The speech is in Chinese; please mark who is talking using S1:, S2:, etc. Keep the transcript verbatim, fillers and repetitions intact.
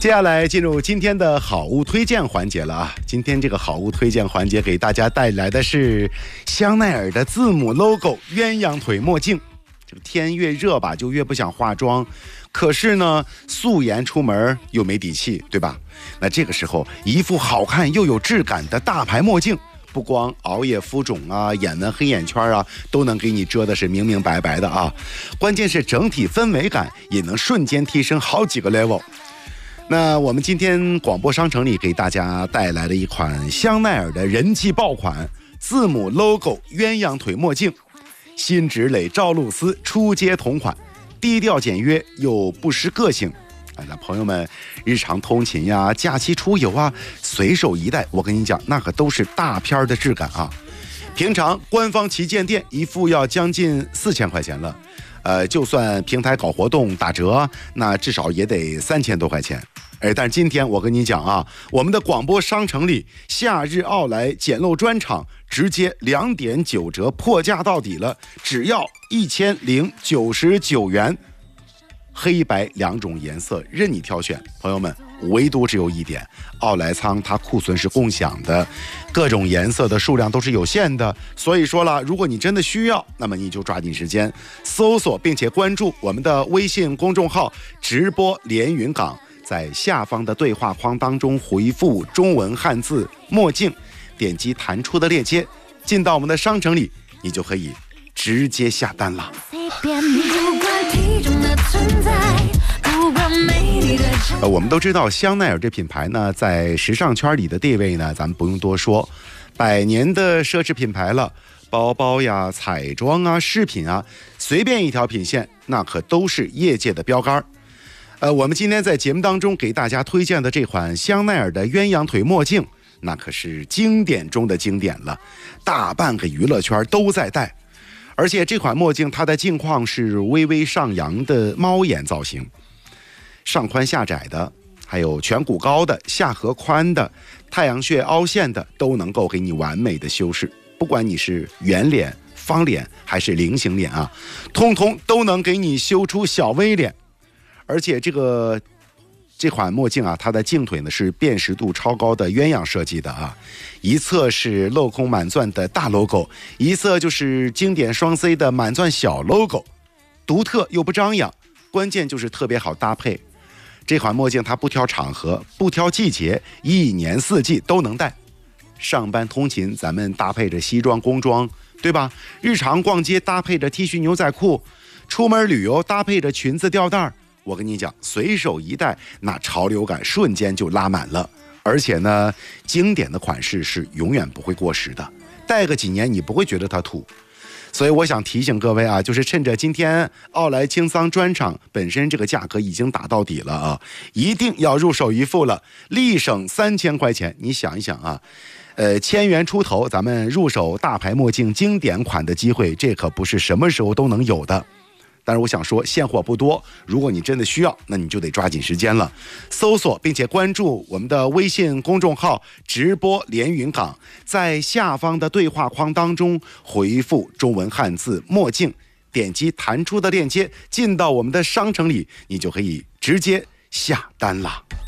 S1: 接下来进入今天的好物推荐环节了啊！今天这个好物推荐环节给大家带来的是香奈儿的字母 logo 鸳鸯腿墨镜。这个天越热吧，就越不想化妆，可是呢，素颜出门又没底气，对吧？那这个时候，一副好看又有质感的大牌墨镜，不光熬夜浮肿啊、眼纹、黑眼圈啊，都能给你遮的是明明白白的啊。关键是整体氛围感也能瞬间提升好几个 level。那我们今天广播商城里给大家带来了一款香奈儿的人气爆款字母 logo 鸳鸯腿墨镜，新芷蕾赵露思出街同款，低调简约又不失个性。哎，那朋友们日常通勤呀、假期出游啊，随手一戴，我跟你讲，那可都是大片的质感啊。平常官方旗舰店一副要将近四千块钱了，呃，就算平台搞活动打折，那至少也得三千多块钱。哎，但是今天我跟你讲啊，我们的广播商城里夏日奥莱简陋专场直接两点九折破价到底了，只要一千零九十九元，黑白两种颜色任你挑选。朋友们，唯独只有一点，奥莱仓它库存是共享的，各种颜色的数量都是有限的，所以说了，如果你真的需要，那么你就抓紧时间搜索并且关注我们的微信公众号直播连云港，在下方的对话框当中回复中文汉字墨镜，点击弹出的链接进到我们的商城里，你就可以直接下单了。呃，我们都知道香奈儿这品牌呢，在时尚圈里的地位呢，咱们不用多说，百年的奢侈品牌了，包包呀、彩妆啊、饰品啊，随便一条品线，那可都是业界的标杆。呃，我们今天在节目当中给大家推荐的这款香奈儿的鸳鸯腿墨镜，那可是经典中的经典了，大半个娱乐圈都在戴。而且这款墨镜它的镜框是微微上扬的猫眼造型，上宽下窄的，还有颧骨高的、下颌宽的、太阳穴凹陷的，都能够给你完美的修饰。不管你是圆脸、方脸还是菱形脸啊，通通都能给你修出小 V 脸。而且这个这款墨镜啊，它的镜腿呢是辨识度超高的鸳鸯设计的啊，一侧是镂空满钻的大 logo， 一侧就是经典双 C 的满钻小 logo， 独特又不张扬，关键就是特别好搭配。这款墨镜它不挑场合，不挑季节，一年四季都能戴。上班通勤咱们搭配着西装工装，对吧？日常逛街搭配着 T 恤牛仔裤，出门旅游搭配着裙子吊带，我跟你讲，随手一戴，那潮流感瞬间就拉满了。而且呢，经典的款式是永远不会过时的，戴个几年你不会觉得它土。所以我想提醒各位啊，就是趁着今天奥莱清桑专场本身这个价格已经打到底了啊，一定要入手一副了，立省三千块钱。你想一想啊，呃，千元出头，咱们入手大牌墨镜经典款的机会，这可不是什么时候都能有的。但是我想说，现货不多，如果你真的需要，那你就得抓紧时间了。搜索并且关注我们的微信公众号直播连云港，在下方的对话框当中回复中文汉字墨镜，点击弹出的链接进到我们的商城里，你就可以直接下单了。